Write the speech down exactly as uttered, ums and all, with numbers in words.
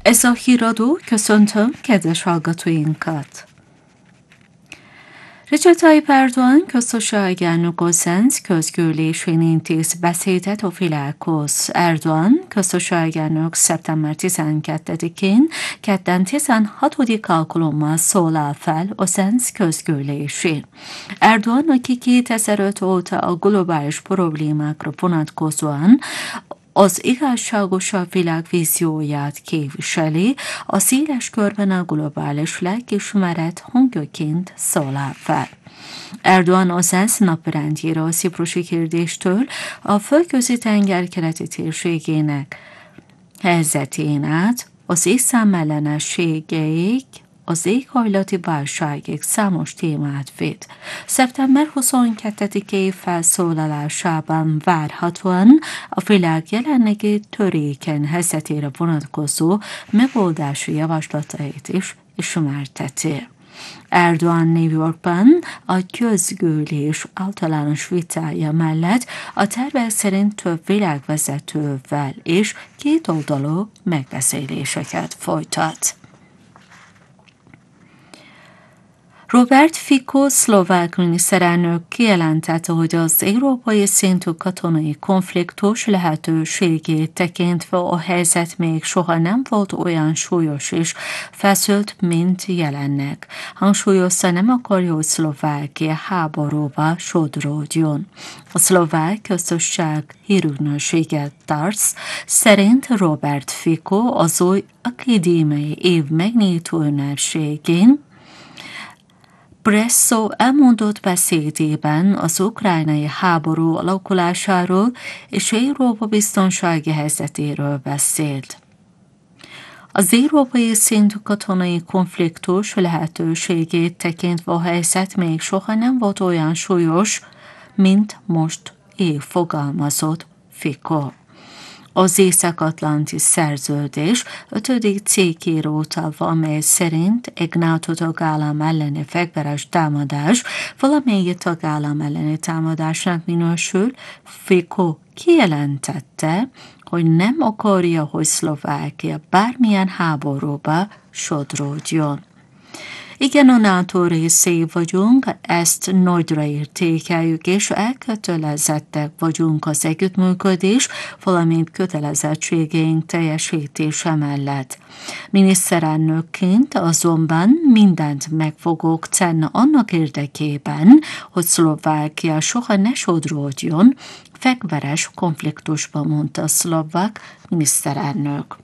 Ez a híradó, köszöntöm kedves hallgatóinkat! Recep Tayyip Erdoğan köztársasági elnök az ENSZ közgyűlésén intéz beszédet a világhoz. Erdoğan köztársasági elnök szeptember tizenkettedikén, kedden tizenhatodik alkalommal szólal fel az ENSZ közgyűlésén. Erdoğan, aki kétezer-öt óta a globális problémákra vonatkozóan az igazságosabb világ vízióját képviseli, a széles körben a globális lelkiismeret hangjaként szólal fel. Erdoğan az ENSZ napirendjére a ciprusi kérdéstől a földközi tenger keleti térségének helyzetén át, az iszlám ellenességeig, az éghajlati válságig számos témát vitt. szeptember huszonkettediki felszólalásában várhatóan a világ jelenlegi törékeny helyzetére vonatkozó megoldási javaslatait is ismerteti. Erdoğan New Yorkban a közgyűlés általános vitája mellett a tervek szerint több világvezetővel és kétoldalú megbeszéléseket folytat. Robert Fico szlovák miniszterelnök kijelentette, hogy az európai szintű katonai konfliktus lehetőségét tekintve a helyzet még soha nem volt olyan súlyos és feszült, mint jelenleg. Hangsúlyozta, nem akarja, hogy Szlovákia háborúba sodródjon. A szlovák köztársaság hírügynöksége TASZ szerint Robert Fico az új akadémiai év megnyitó ünnepségén Presszó elmondott beszédében az ukrajnai háború alakulásáról és Európa biztonsági helyzetéről beszélt. Az európai szintű katonai konfliktus lehetőségét tekintve a helyzet még soha nem volt olyan súlyos, mint most, így fogalmazott Fico. Az Észak-Atlanti Szerződés ötödik cikkéről utalva, amely szerint egy NATO tagállam elleni fegyveres támadás valamelyik tagállam elleni támadásnak minősül, Fico kijelentette, hogy nem akarja, hogy Szlovákia bármilyen háborúba sodródjon. Igen, a NATO részei vagyunk, ezt nagyra értékeljük, és elkötelezettek vagyunk az együttműködés, valamint kötelezettségeink teljesítése mellett. Miniszterelnökként azonban mindent meg fogok tenni annak érdekében, hogy Szlovákia soha ne sodródjon fegyveres konfliktusba, mondta a szlovák miniszterelnök.